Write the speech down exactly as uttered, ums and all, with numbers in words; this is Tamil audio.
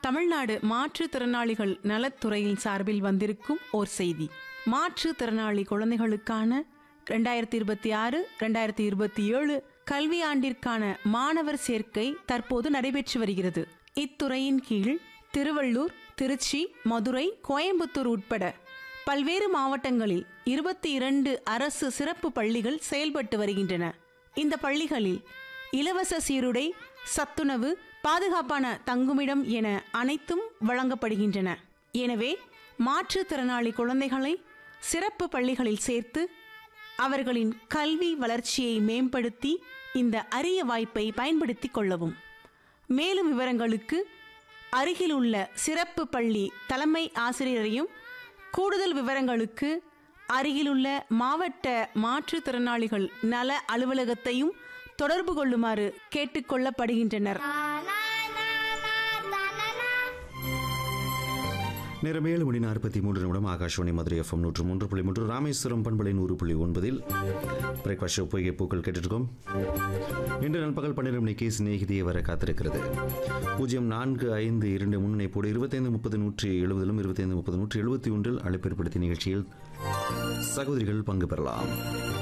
தமிழ்நாடு மாற்றுத்திறனாளிகள் நலத்துறையின் சார்பில் வந்திருக்கும் ஓர் செய்தி. மாற்றுத்திறனாளி குழந்தைகளுக்கான இரண்டாயிரத்தி இருபத்தி ஆறு இரண்டாயிரத்தி இருபத்தி ஏழு கல்வியாண்டிற்கான மாணவர் சேர்க்கை தற்போது நடைபெற்று வருகிறது. இத்துறையின் கீழ் திருவள்ளூர், திருச்சி, மதுரை, கோயம்புத்தூர் உட்பட பல்வேறு மாவட்டங்களில் இருபத்தி இரண்டு அரசு சிறப்பு பள்ளிகள் செயல்பட்டு வருகின்றன. இந்த பள்ளிகளில் இலவச சீருடை, சத்துணவு, பாதுகாப்பான தங்குமிடம் என அனைத்தும் வழங்கப்படுகின்றன. எனவே மாற்றுத்திறனாளி குழந்தைகளை சிறப்பு பள்ளிகளில் சேர்த்து அவர்களின் கல்வி வளர்ச்சியை மேம்படுத்தி இந்த அரிய வாய்ப்பை பயன்படுத்திக் கொள்ளவும். மேலும் விவரங்களுக்கு அருகில் உள்ள சிறப்பு பள்ளி தலைமை ஆசிரியரையும், கூடுதல் விவரங்களுக்கு அருகிலுள்ள மாவட்ட மாற்றுத்திறனாளிகள் நல அலுவலகத்தையும் தொடர்பு கொள்ளுமாறு கேட்டுக்கொள்ளப்படுகின்றனர். நேரம் ஏழு மணி நாற்பத்தி மூன்று நிமிடம். ஆகாஷவாணி மதுரை எஃப்எம் நூற்று மூன்று புள்ளி மூன்று, ராமேஸ்வரம் பண்பலை நூறு புள்ளி ஒன்பதில் பிரேக்ஃபாஸ்ட் ஷோ பொய்கை பூக்கள் கேட்டுருக்கோம். இன்று நண்பகல் பன்னிரண்டு மணிக்கு சிநேகிதியை வர காத்திருக்கிறது. பூஜ்ஜியம் நான்கு ஐந்து இரண்டு முன்னிணைப்போடு இருபத்தைந்து முப்பது நூற்றி எழுபதிலும் இருபத்தைந்து முப்பது நூற்றி எழுபத்தி ஒன்றில் அழைப்பேற்படுத்திய நிகழ்ச்சியில் சகோதரிகள் பங்கு பெறலாம்.